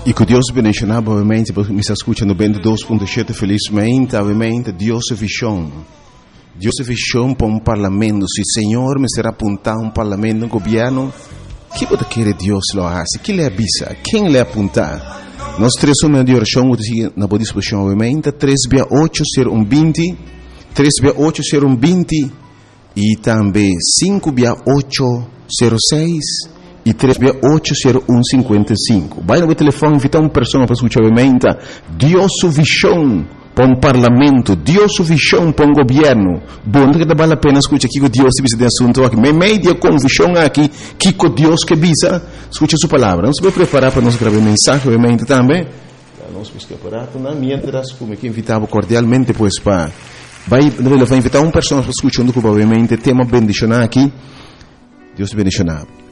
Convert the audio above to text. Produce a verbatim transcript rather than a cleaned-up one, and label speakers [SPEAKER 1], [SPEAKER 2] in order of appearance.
[SPEAKER 1] E que Deus bendiga, obviamente, porque me está escutando vinte e dois ponto sete, felizmente, obviamente, Deus é visão. Deus é visão para um parlamento. Se o Senhor me será apontar um parlamento, um governo, o que você quer Deus lo hace? Quem lhe avisa? Quem lhe apontar? Nós três somos de oração, na boa disposição, obviamente, três via oito zero um vinte, três via oito zero um vinte, e também cinco via oito zero seis, e três via oito zero um cinquenta e cinco. Vai no telefone, invitar uma pessoa para escutar, obviamente, Deus é visão para um parlamento, Deus é visão para um governo. Bom, que vale a pena escutar aqui que Deus se visa de assunto aqui. Me media com visão aqui, que com Deus que visa, escuta sua palavra. Nós vamos preparar para nós gravar mensagem, obviamente, também. Nós vamos preparar, na mientras, como que invitava cordialmente, pois, para... Vai, vai invitar uma pessoa para escutar, obviamente, tema bendicionar aqui. Deus te bendicionar.